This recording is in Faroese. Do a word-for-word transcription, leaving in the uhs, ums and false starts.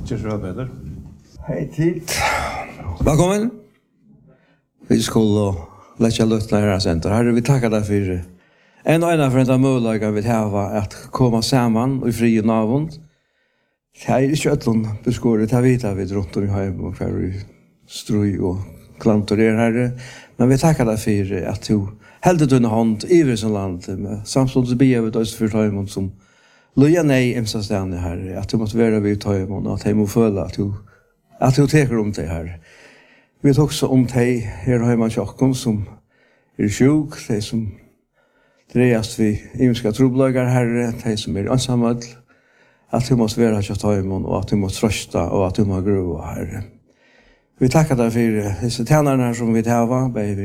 Kjørsrød Peder. Hei tid. Velkommen. Vi skulle lette løtene her senter. Herre, vi takker deg for en og en for en mulighet vi har at komme sammen og fri og navn. Det er ikke øtlen beskåret, det er vidt vi rundt om i heim og hver vi strøy og klantorer herre. Men vi takker deg for at du heldet under hånd i Vrisen land, samtidig be vi døst for Tøymon som løya nei imsa stedene herre, at du måtte være ved Tøymon og at jeg må føle at du, at du teker om det herre. Vi vet også om de her hjemme tjokken som er sjuk, de som dreiast vi imenska trobløygar herre, de som er ansammel, at du måtte være til Tøymon og at du måtte trøsta og at du må grua herre. Vi takker deg for disse tjenerne som vi tar, baby.